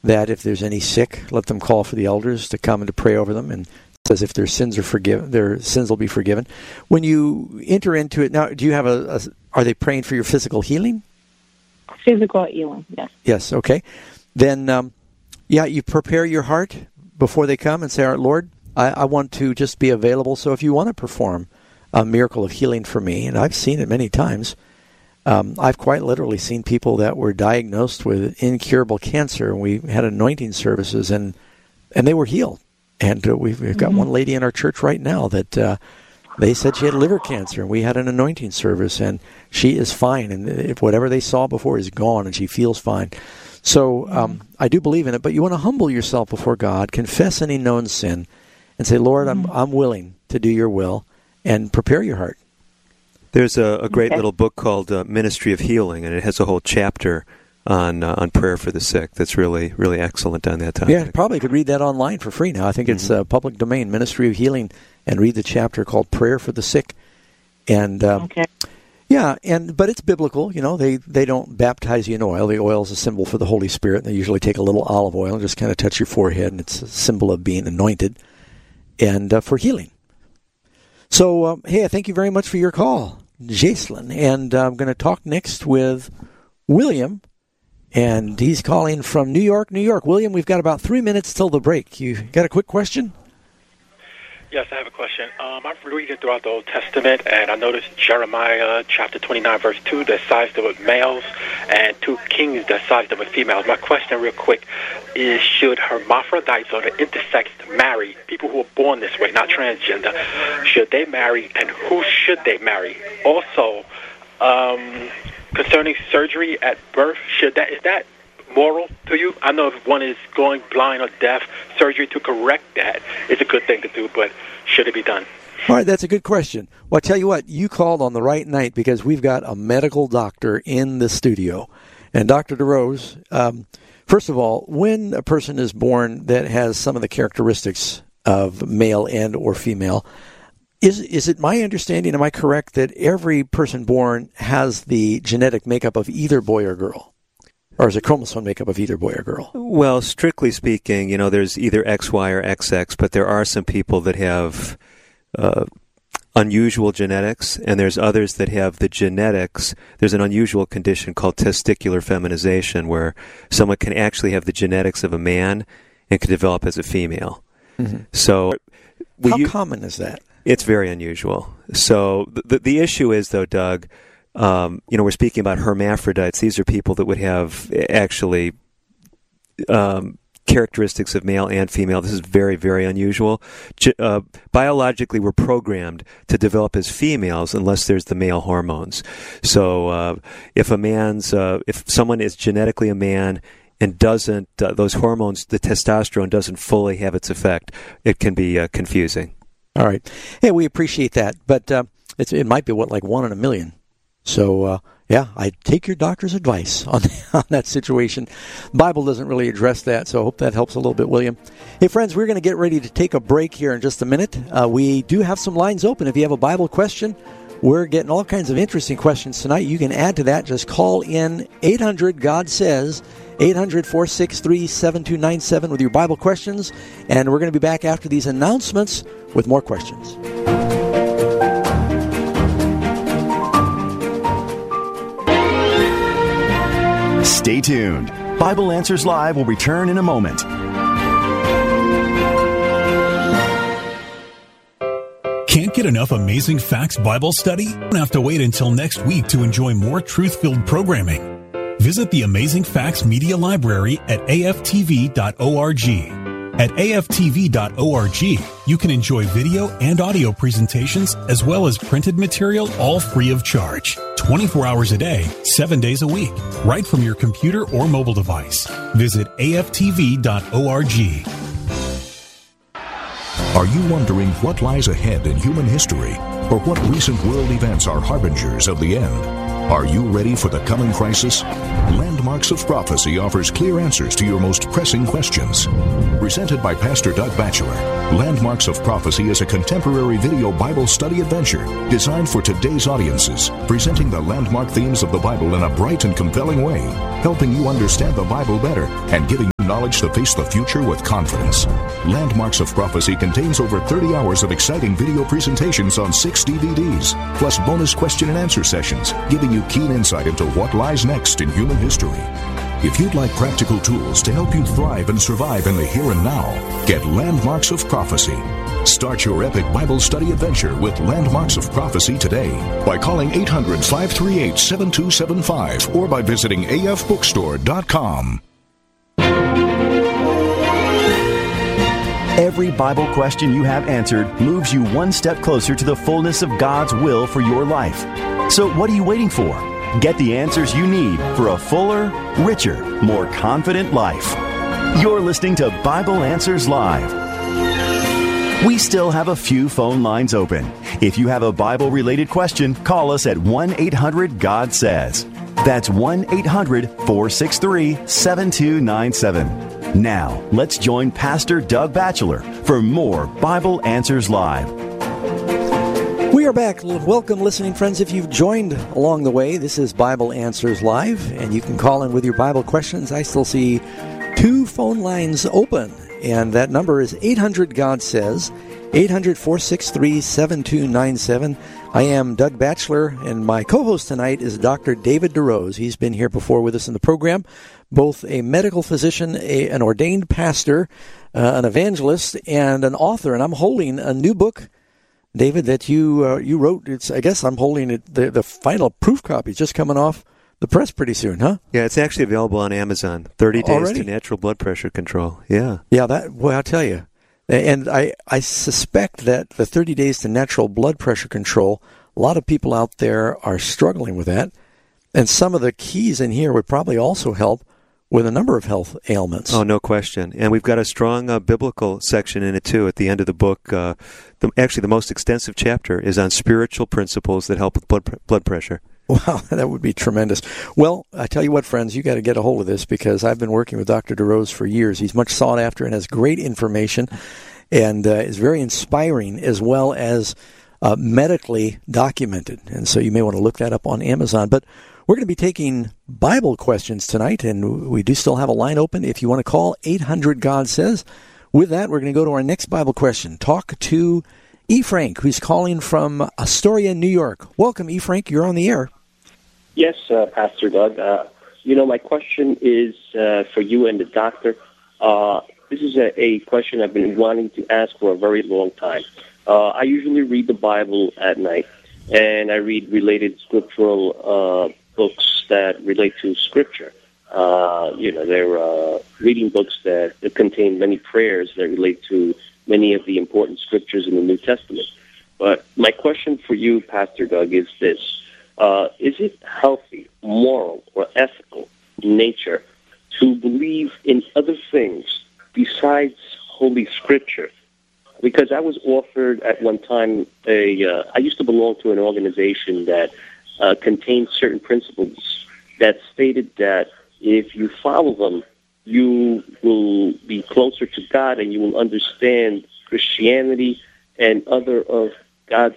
that if there's any sick, let them call for the elders to come and to pray over them. And it says if their sins are forgiven, their sins will be forgiven. When you enter into it now, do you have are they praying for your physical healing? Physical healing, yes. Yes, okay. Then, you prepare your heart before they come and say, all right, Lord, I want to just be available. So if you want to perform a miracle of healing for me, and I've seen it many times, I've quite literally seen people that were diagnosed with incurable cancer, and we had anointing services, and they were healed. And we've got one lady in our church right now that they said she had liver cancer, and we had an anointing service, and she is fine. And if whatever they saw before is gone, and she feels fine. So I do believe in it, but you want to humble yourself before God, confess any known sin, and say, Lord, I'm willing to do your will, and prepare your heart. There's a great little book called Ministry of Healing, and it has a whole chapter on prayer for the sick. That's really, really excellent on that topic. Yeah, probably could read that online for free now. I think it's public domain, Ministry of Healing, and read the chapter called Prayer for the Sick. And but it's biblical. They don't baptize you in oil. The oil is a symbol for the Holy Spirit. They usually take a little olive oil and just kind of touch your forehead, and it's a symbol of being anointed and for healing. So, hey, thank you very much for your call, Jacelyn. And I'm going to talk next with William, and he's calling from New York, New York. William, we've got about 3 minutes till the break. You got a quick question? Yes, I have a question. I'm reading throughout the Old Testament, and I noticed Jeremiah chapter 29, verse 2, that sized it with males, and 2 Kings that sized it with females. My question real quick is, should hermaphrodites or the intersex marry, people who are born this way, not transgender, should they marry, and who should they marry? Also, concerning surgery at birth, is that moral to you? I know if one is going blind or deaf, surgery to correct that is a good thing to do, but should it be done? All right, that's a good question. Well, I tell you what, you called on the right night because we've got a medical doctor in the studio. And Dr. DeRose, first of all, when a person is born that has some of the characteristics of male and or female, is it my understanding, am I correct, that every person born has the genetic makeup of either boy or girl? Or is it chromosome makeup of either boy or girl? Well, strictly speaking, there's either XY or XX, but there are some people that have unusual genetics, and there's others that have the genetics. There's an unusual condition called testicular feminization, where someone can actually have the genetics of a man and can develop as a female. Mm-hmm. So, how common is that? It's very unusual. So the issue is, though, Doug, we're speaking about hermaphrodites. These are people that would have actually characteristics of male and female. This is very, very unusual. Biologically, we're programmed to develop as females unless there's the male hormones. So if someone is genetically a man and doesn't, those hormones, the testosterone doesn't fully have its effect, it can be confusing. All right. Hey, we appreciate that, but it might be like 1 in a million. So, I take your doctor's advice on that situation. The Bible doesn't really address that, so I hope that helps a little bit, William. Hey, friends, we're going to get ready to take a break here in just a minute. We do have some lines open. If you have a Bible question, we're getting all kinds of interesting questions tonight. You can add to that. Just call in 800-GOD-SAYS, 800-463-7297 with your Bible questions, and we're going to be back after these announcements with more questions. Stay tuned. Bible Answers Live will return in a moment. Can't get enough Amazing Facts Bible study? Don't have to wait until next week to enjoy more truth-filled programming. Visit the Amazing Facts Media Library at aftv.org. At aftv.org, you can enjoy video and audio presentations as well as printed material, all free of charge. 24 hours a day, 7 days a week, right from your computer or mobile device. Visit aftv.org. Are you wondering what lies ahead in human history, or what recent world events are harbingers of the end? Are you ready for the coming crisis? Landmarks of Prophecy offers clear answers to your most pressing questions. Presented by Pastor Doug Batchelor, Landmarks of Prophecy is a contemporary video Bible study adventure designed for today's audiences, presenting the landmark themes of the Bible in a bright and compelling way, helping you understand the Bible better and giving knowledge to face the future with confidence. Landmarks of Prophecy contains over 30 hours of exciting video presentations on 6 DVDs, plus bonus question and answer sessions, giving you keen insight into what lies next in human history. If you'd like practical tools to help you thrive and survive in the here and now, get Landmarks of Prophecy. Start your epic Bible study adventure with Landmarks of Prophecy today by calling 800-538-7275 or by visiting afbookstore.com. Every Bible question you have answered moves you one step closer to the fullness of God's will for your life. So what are you waiting for? Get the answers you need for a fuller, richer, more confident life. You're listening to Bible Answers Live. We still have a few phone lines open. If you have a Bible-related question, call us at 1-800-GOD-SAYS. That's 1-800-463-7297. Now, let's join Pastor Doug Batchelor for more Bible Answers Live. We are back. Welcome, listening friends. If you've joined along the way, this is Bible Answers Live, and you can call in with your Bible questions. I still see 2 phone lines open, and that number is 800-GOD-SAYS, 800-463-7297. I am Doug Batchelor, and my co-host tonight is Dr. David DeRose. He's been here before with us in the program, both a medical physician, an ordained pastor, an evangelist, and an author. And I'm holding a new book, David, that you wrote. I guess I'm holding it, the final proof copy, just coming off the press pretty soon, huh? Yeah, it's actually available on Amazon. 30 Days Already? to Natural Blood Pressure Control. Yeah. Yeah, I'll tell you. And I suspect that the 30 Days to Natural Blood Pressure Control, a lot of people out there are struggling with that. And some of the keys in here would probably also help with a number of health ailments. Oh, no question. And we've got a strong biblical section in it, too, at the end of the book. Actually, the most extensive chapter is on spiritual principles that help with blood pressure. Wow, that would be tremendous. Well, I tell you what, friends, you got to get a hold of this because I've been working with Dr. DeRose for years. He's much sought after and has great information and is very inspiring as well as medically documented. And so you may want to look that up on Amazon. But we're going to be taking Bible questions tonight, and we do still have a line open. If you want to call, 800-GOD-SAYS. With that, we're going to go to our next Bible question. Talk to E. Frank, who's calling from Astoria, New York. Welcome, E. Frank. You're on the air. Yes, Pastor Doug. My question is for you and the doctor. This is a question I've been wanting to ask for a very long time. I usually read the Bible at night, and I read related scriptural books that relate to Scripture. They're reading books that contain many prayers that relate to many of the important scriptures in the New Testament. But my question for you, Pastor Doug, is this. Is it healthy, moral, or ethical in nature to believe in other things besides Holy Scripture? Because I was offered at one time I used to belong to an organization that contained certain principles that stated that if you follow them, you will be closer to God and you will understand Christianity and other of God's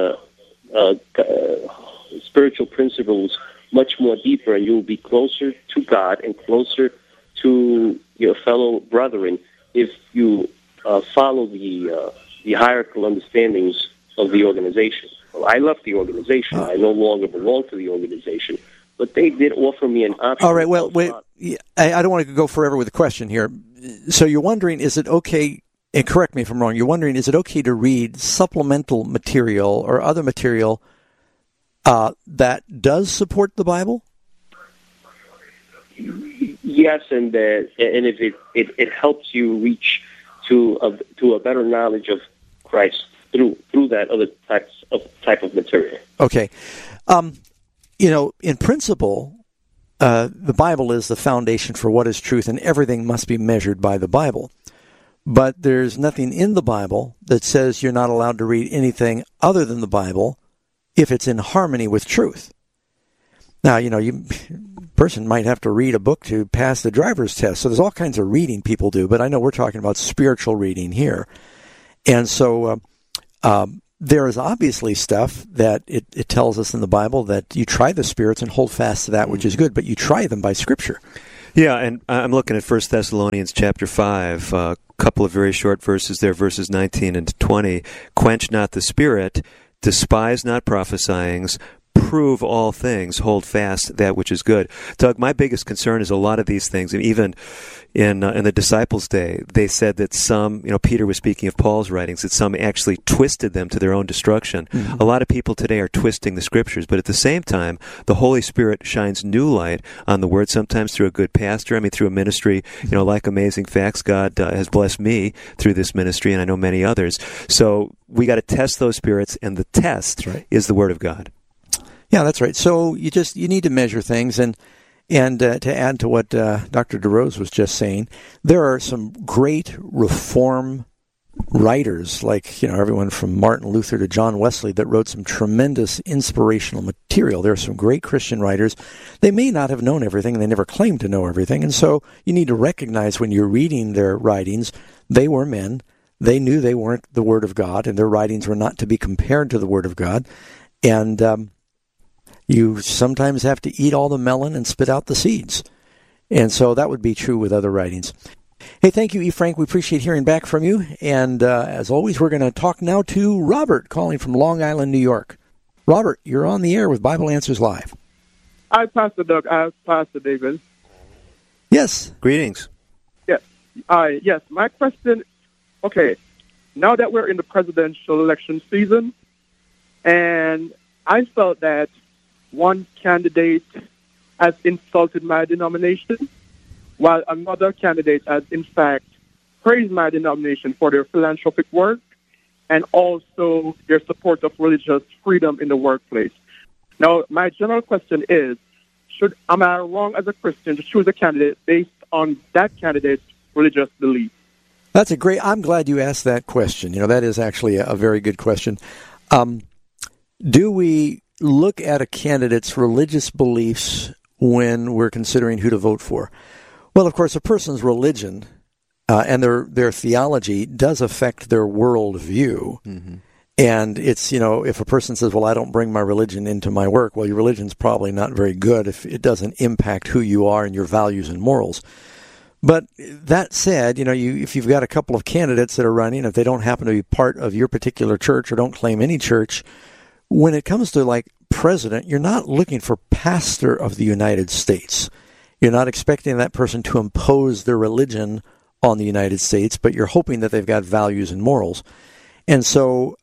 spiritual principles much more deeper, and you will be closer to God and closer to your fellow brethren if you follow the hierarchical understandings of the organization. Well, I left the organization. I no longer belong to the organization. But they did offer me an option. All right, well, wait, I don't want to go forever with the question here. So you're wondering, is it okay, and correct me if I'm wrong, you're wondering, is it okay to read supplemental material or other material that does support the Bible? Yes, and if it helps you reach to a better knowledge of Christ through that other type of material. Okay. In principle, the Bible is the foundation for what is truth, and everything must be measured by the Bible. But there's nothing in the Bible that says you're not allowed to read anything other than the Bible if it's in harmony with truth. Now, person might have to read a book to pass the driver's test, so there's all kinds of reading people do, but I know we're talking about spiritual reading here. And so there is obviously stuff that it tells us in the Bible that you try the spirits and hold fast to that which is good, but you try them by Scripture. Yeah, and I'm looking at 1 Thessalonians chapter 5, a couple of very short verses there, verses 19 and 20. Quench not the spirit, despise not prophesying, prove all things, hold fast that which is good. Doug, my biggest concern is a lot of these things, and even in the disciples' day, they said that some, Peter was speaking of Paul's writings, that some actually twisted them to their own destruction. Mm-hmm. A lot of people today are twisting the scriptures, but at the same time, the Holy Spirit shines new light on the Word, sometimes through a good pastor, through a ministry, like Amazing Facts. God has blessed me through this ministry, and I know many others. So we got to test those spirits, and the test is the Word of God. Yeah, that's right. So you need to measure things, and to add to what Dr. DeRose was just saying, there are some great Reform writers, like everyone from Martin Luther to John Wesley, that wrote some tremendous inspirational material. There are some great Christian writers. They may not have known everything, and they never claimed to know everything, and so you need to recognize when you're reading their writings, they were men. They knew they weren't the Word of God, and their writings were not to be compared to the Word of God, and you sometimes have to eat all the melon and spit out the seeds. And so that would be true with other writings. Hey, thank you, E. Frank. We appreciate hearing back from you. And as always, we're going to talk now to Robert, calling from Long Island, New York. Robert, you're on the air with Bible Answers Live. Hi, Pastor Doug. I'm Pastor David. Yes. Greetings. Yes. Yes. My question, okay, now that we're in the presidential election season, and I felt that one candidate has insulted my denomination, while another candidate has, in fact, praised my denomination for their philanthropic work and also their support of religious freedom in the workplace. Now, my general question is, am I wrong as a Christian to choose a candidate based on that candidate's religious belief? I'm glad you asked that question. That is actually a very good question. Do we look at a candidate's religious beliefs when we're considering who to vote for? Well, of course, a person's religion and their theology does affect their worldview. Mm-hmm. And it's, if a person says, well, I don't bring my religion into my work, well, your religion's probably not very good if it doesn't impact who you are and your values and morals. But that said, if you've got a couple of candidates that are running, if they don't happen to be part of your particular church or don't claim any church, when it comes to like president, you're not looking for pastor of the United States. You're not expecting that person to impose their religion on the United States, but you're hoping that they've got values and morals. And so,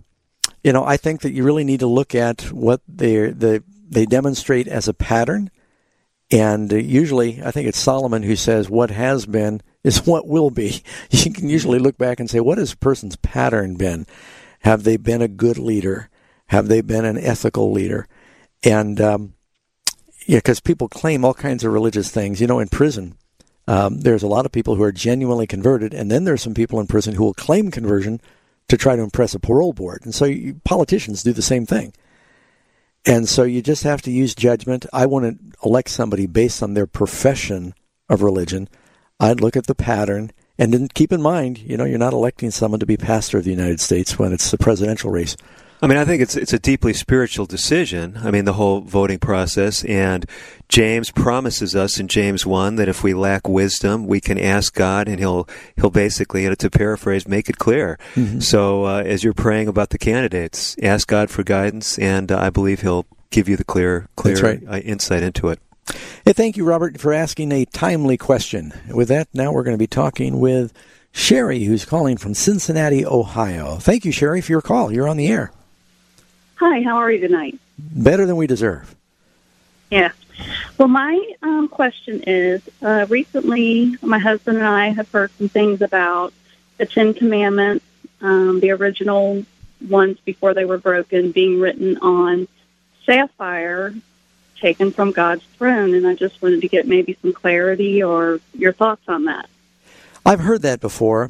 I think that you really need to look at what they demonstrate as a pattern. And usually, I think it's Solomon who says, what has been is what will be. You can usually look back and say, what has a person's pattern been? Have they been a good leader? Have they been an ethical leader? And, because people claim all kinds of religious things. In prison, there's a lot of people who are genuinely converted, and then there's some people in prison who will claim conversion to try to impress a parole board. And so politicians do the same thing. And so you just have to use judgment. I wouldn't elect somebody based on their profession of religion. I'd look at the pattern. And then keep in mind, you're not electing someone to be pastor of the United States when it's the presidential race. I think it's a deeply spiritual decision. the whole voting process. And James promises us in James 1 that if we lack wisdom, we can ask God, and He'll basically, to paraphrase, make it clear. Mm-hmm. So as you're praying about the candidates, ask God for guidance, and I believe He'll give you the clear insight into it. Hey, thank you, Robert, for asking a timely question. With that, now we're going to be talking with Sherry, who's calling from Cincinnati, Ohio. Thank you, Sherry, for your call. You're on the air. Hi, how are you tonight? Better than we deserve. Yeah. Well, my question is, recently my husband and I have heard some things about the Ten Commandments, the original ones before they were broken, being written on sapphire, taken from God's throne, and I just wanted to get maybe some clarity or your thoughts on that. I've heard that before.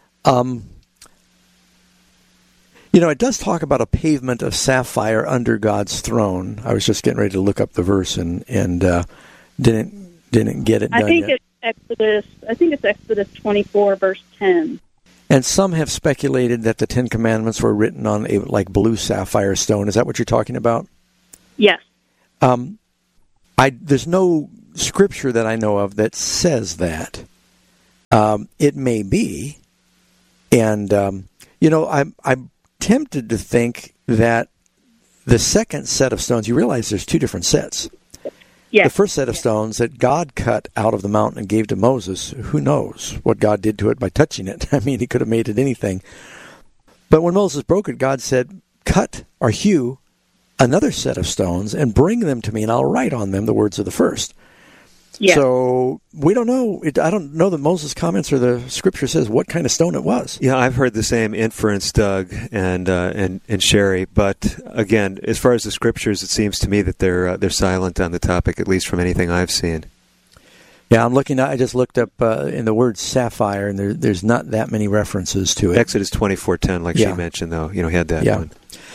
It does talk about a pavement of sapphire under God's throne. I was just getting ready to look up the verse and didn't get it done yet. I think it's Exodus 24, verse 10. And some have speculated that the Ten Commandments were written on a blue sapphire stone. Is that what you're talking about? Yes. There's no scripture that I know of that says that. It may be, and I'm tempted to think that the second set of stones, you realize there's two different sets. Yes. The first set of stones that God cut out of the mountain and gave to Moses, who knows what God did to it by touching it? I mean, he could have made it anything. But when Moses broke it, God said, cut or hew another set of stones and bring them to me, and I'll write on them the words of the first. Yes. So we don't know. I don't know that Moses comments or the scripture says what kind of stone it was. Yeah, I've heard the same inference, Doug and Sherry. But again, as far as the scriptures, it seems to me that they're silent on the topic, at least from anything I've seen. Yeah, I just looked up in the word sapphire, and there's not that many references to it. Exodus 24:10, like she mentioned, though, had that one.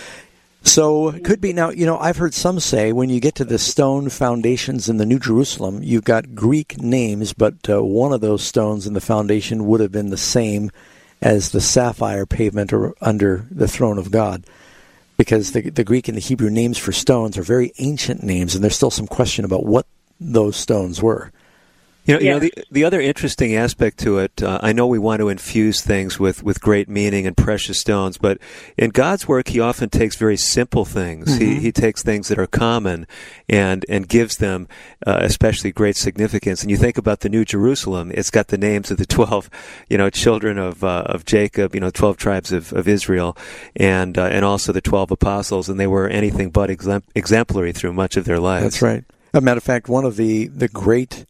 So it could be now, I've heard some say when you get to the stone foundations in the New Jerusalem, you've got Greek names, but one of those stones in the foundation would have been the same as the sapphire pavement or under the throne of God. Because the Greek and the Hebrew names for stones are very ancient names, and there's still some question about what those stones were. The other interesting aspect to it, I know we want to infuse things with great meaning and precious stones, but in God's work, he often takes very simple things. Mm-hmm. He takes things that are common and gives them especially great significance. And you think about the New Jerusalem, it's got the names of the 12, children of Jacob, 12 tribes of Israel, and also the 12 apostles, and they were anything but exemplary through much of their lives. That's right. As a matter of fact, one of the great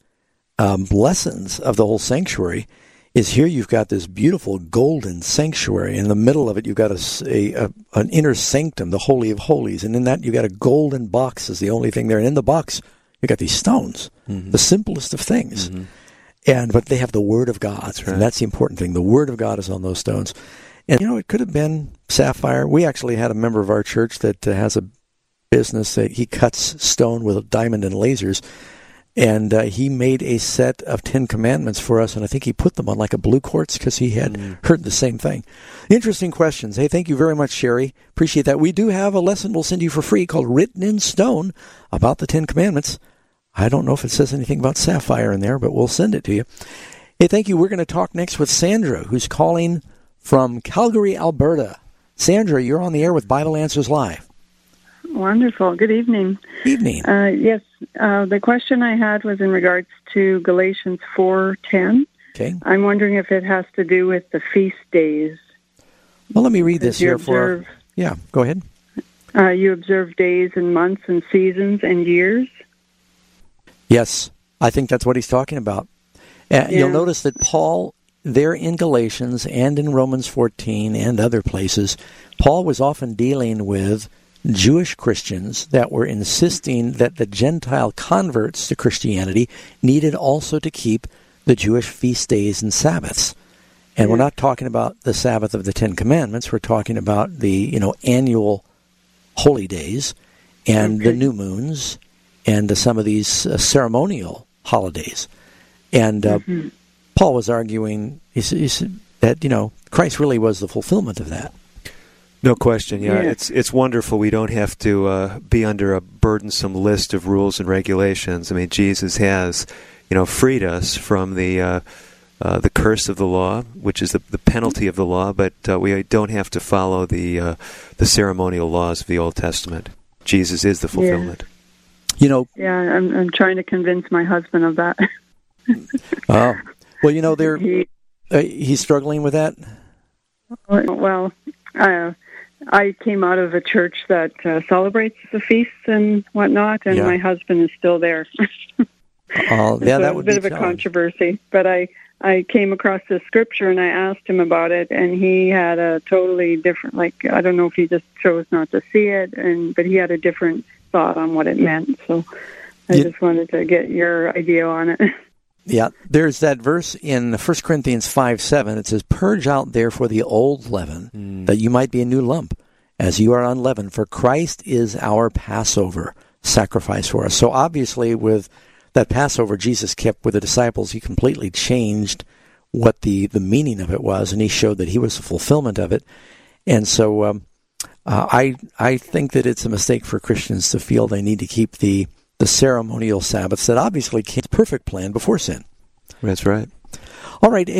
lessons of the whole sanctuary is here you've got this beautiful golden sanctuary. In the middle of it, you've got an inner sanctum, the Holy of Holies. And in that, you've got a golden box is the only thing there. And in the box, you've got these stones, the simplest of things. Mm-hmm. But they have the Word of God. That's right. And that's the important thing. The Word of God is on those stones. And, it could have been sapphire. We actually had a member of our church that has a business that he cuts stone with a diamond and lasers. And he made a set of 10 Commandments for us, and I think he put them on like a blue quartz because he had heard the same thing. Interesting questions. Hey, thank you very much, Sherry. Appreciate that. We do have a lesson we'll send you for free called Written in Stone about the 10 Commandments. I don't know if it says anything about sapphire in there, but we'll send it to you. Hey, thank you. We're going to talk next with Sandra, who's calling from Calgary, Alberta. Sandra, you're on the air with Bible Answers Live. Wonderful. Good evening. Evening. Yes, the question I had was in regards to Galatians 4:10. Okay. I'm wondering if it has to do with the feast days. Well, let me read this here for... Yeah, go ahead. You observe days and months and seasons and years. Yes, I think that's what he's talking about. You'll notice that Paul, there in Galatians and in Romans 14 and other places, Paul was often dealing with Jewish Christians that were insisting that the Gentile converts to Christianity needed also to keep the Jewish feast days and Sabbaths. And we're not talking about the Sabbath of the 10 Commandments. We're talking about the annual holy days and the new moons and some of these ceremonial holidays. And Paul was arguing he said that Christ really was the fulfillment of that. No question. Yeah, it's wonderful. We don't have to be under a burdensome list of rules and regulations. I mean, Jesus has, freed us from the curse of the law, which is the penalty of the law. But we don't have to follow the ceremonial laws of the Old Testament. Jesus is the fulfillment. Yeah, I'm trying to convince my husband of that. Oh, well, he's struggling with that. Well, I came out of a church that celebrates the feasts and whatnot, and my husband is still there. That would be a bit of a controversy. But I came across this scripture, and I asked him about it, and he had a totally different, I don't know if he just chose not to see it, but he had a different thought on what it meant. So I just wanted to get your idea on it. Yeah, there's that verse in 1 Corinthians 5:7. It says, "Purge out therefore the old leaven, that you might be a new lump, as you are unleavened. For Christ is our Passover sacrifice for us." So obviously with that Passover Jesus kept with the disciples, he completely changed what the meaning of it was, and he showed that he was the fulfillment of it. And so I think that it's a mistake for Christians to feel they need to keep the the ceremonial Sabbaths that obviously came perfect plan before sin. That's right. All right.